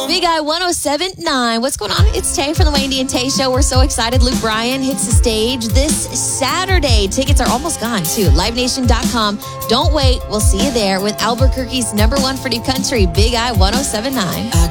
Big Eye 107.9. What's going on? It's Tay from the Wendy and Tay Show. We're so excited. Luke Bryan hits the stage this Saturday. Tickets are almost gone, too. LiveNation.com. Don't wait. We'll see you there with Albuquerque's #1 for new country, Big Eye 107.9.